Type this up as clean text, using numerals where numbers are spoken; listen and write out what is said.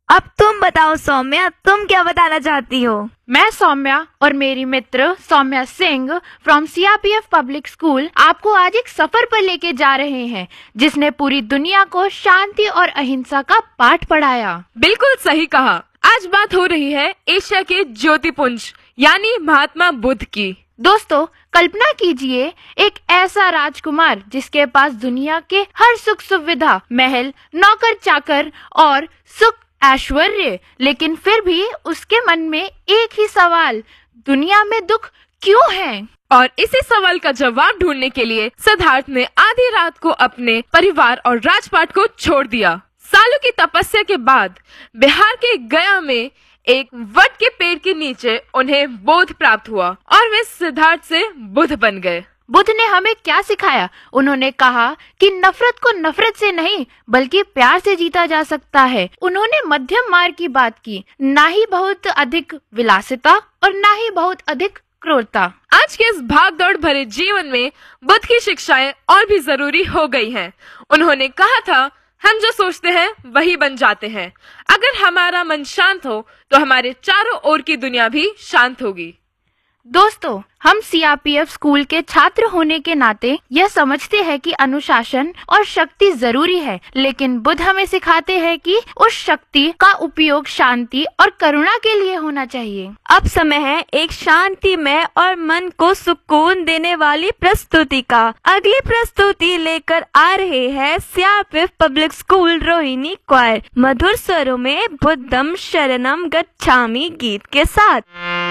अब तुम बताओ सौम्या, तुम क्या बताना चाहती हो? मैं सौम्या और मेरी मित्र Saumya Singh from CRPF public school आपको आज एक सफर पर लेके जा रहे हैं जिसने पूरी दुनिया को शांति और अहिंसा का पाठ पढ़ाया। बिल्कुल सही कहा। आज बात हो रही है एशिया के ज्योतिपुंज यानी महात्मा बुद्ध की। दोस्तों, कल्पना कीजिए एक ऐसा राजकुमार जिसके पास दुनिया के हर सुख सुविधा, महल, नौकर चाकर और सुख ऐश्वर्य, लेकिन फिर भी उसके मन में एक ही सवाल, दुनिया में दुख क्यों है? और इसी सवाल का जवाब ढूंढने के लिए सिद्धार्थ ने आधी रात को अपने परिवार और राजपाट को छोड़ दिया। सालों की तपस्या के बाद बिहार के गया में एक वट के पेड़ के नीचे उन्हें बोध प्राप्त हुआ और वे सिद्धार्थ से बुद्ध बन गए। बुद्ध ने हमें क्या सिखाया? उन्होंने कहा कि नफरत को नफरत से नहीं बल्कि प्यार से जीता जा सकता है। उन्होंने मध्यम मार्ग की बात की, ना ही बहुत अधिक विलासिता और ना ही बहुत अधिक क्रूरता। आज के इस भाग दौड़ भरे जीवन में बुद्ध की शिक्षाएं और भी जरूरी हो गई हैं। उन्होंने कहा था, हम जो सोचते हैं वही बन जाते हैं। अगर हमारा मन शांत हो तो हमारे चारों ओर की दुनिया भी शांत होगी। दोस्तों, हम सीआरपीएफ स्कूल के छात्र होने के नाते यह समझते हैं कि अनुशासन और शक्ति जरूरी है, लेकिन बुद्ध हमें सिखाते हैं कि उस शक्ति का उपयोग शांति और करुणा के लिए होना चाहिए। अब समय है एक शांतिमय और मन को सुकून देने वाली प्रस्तुति का। अगली प्रस्तुति लेकर आ रहे हैं सीआरपीएफ पब्लिक स्कूल रोहिणी क्वायर मधुर स्वरों में बुद्धम शरणम गच्छामि गीत के साथ।